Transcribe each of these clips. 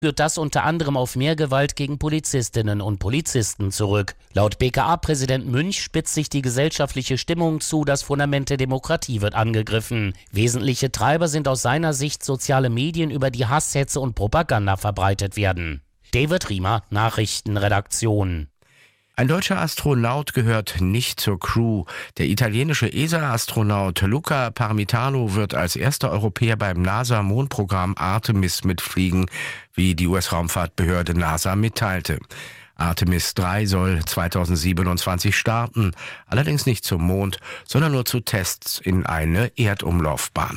führt das unter anderem auf mehr Gewalt gegen Polizistinnen und Polizisten zurück. Laut BKA-Präsident Münch spitzt sich die gesellschaftliche Stimmung zu, das Fundament der Demokratie wird angegriffen. Wesentliche Treiber sind aus seiner Sicht soziale Medien, über die Hasshetze und Propaganda verbreitet werden. David Riemer, Nachrichtenredaktion. Ein deutscher Astronaut gehört nicht zur Crew. Der italienische ESA-Astronaut Luca Parmitano wird als erster Europäer beim NASA-Mondprogramm Artemis mitfliegen, wie die US-Raumfahrtbehörde NASA mitteilte. Artemis 3 soll 2027 starten, allerdings nicht zum Mond, sondern nur zu Tests in eine Erdumlaufbahn.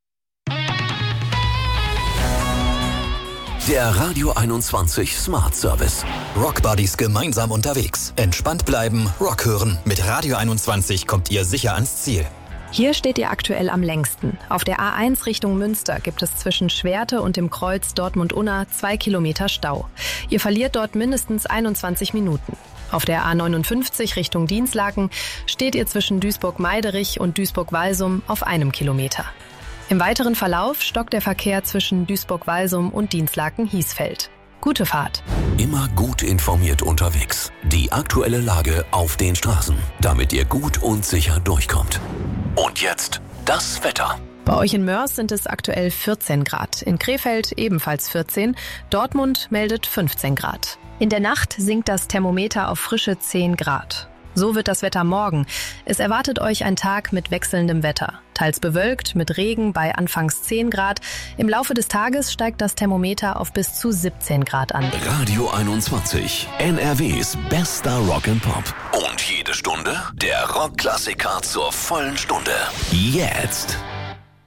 Der Radio 21 Smart Service. Rock Buddies gemeinsam unterwegs. Entspannt bleiben, Rock hören. Mit Radio 21 kommt ihr sicher ans Ziel. Hier steht ihr aktuell am längsten. Auf der A1 Richtung Münster gibt es zwischen Schwerte und dem Kreuz Dortmund-Unna 2 Kilometer Stau. Ihr verliert dort mindestens 21 Minuten. Auf der A59 Richtung Dinslaken steht ihr zwischen Duisburg-Meiderich und Duisburg-Walsum auf 1 Kilometer. Im weiteren Verlauf stockt der Verkehr zwischen Duisburg-Walsum und Dinslaken-Hiesfeld. Gute Fahrt. Immer gut informiert unterwegs. Die aktuelle Lage auf den Straßen, damit ihr gut und sicher durchkommt. Und jetzt das Wetter. Bei euch in Mörs sind es aktuell 14 Grad. In Krefeld ebenfalls 14. Dortmund meldet 15 Grad. In der Nacht sinkt das Thermometer auf frische 10 Grad. So wird das Wetter morgen. Es erwartet euch ein Tag mit wechselndem Wetter. Teils bewölkt, mit Regen bei anfangs 10 Grad. Im Laufe des Tages steigt das Thermometer auf bis zu 17 Grad an. Radio 21, NRWs bester Rock and Pop. Und jede Stunde der Rockklassiker zur vollen Stunde. Jetzt